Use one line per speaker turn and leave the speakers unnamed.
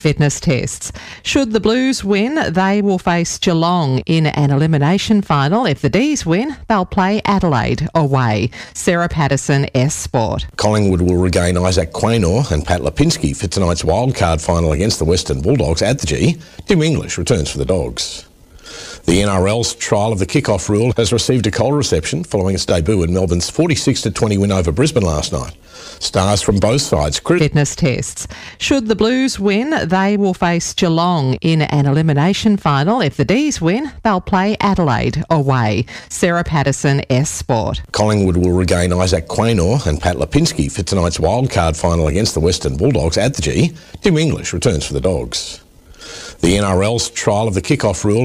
Fitness tests. Should the Blues win, they will face Geelong in an elimination final. If the D's win, they'll play Adelaide away. Sarah Patterson, S Sport.
Collingwood will regain Isaac Quaynor and Pat Lipinski for tonight's wildcard final against the Western Bulldogs at the G. Tim English returns for the Dogs. The NRL's trial of the kick-off rule has received a cold reception following its debut in Melbourne's 46-20 win over Brisbane last night. Stars from both sides.
Fitness tests. Should the Blues win, they will face Geelong in an elimination final. If the D's win, they'll play Adelaide away. Sarah Patterson, S Sport.
Collingwood will regain Isaac Quaynor and Pat Lipinski for tonight's wildcard final against the Western Bulldogs at the G. Tim English returns for the Dogs. The NRL's trial of the kick-off rule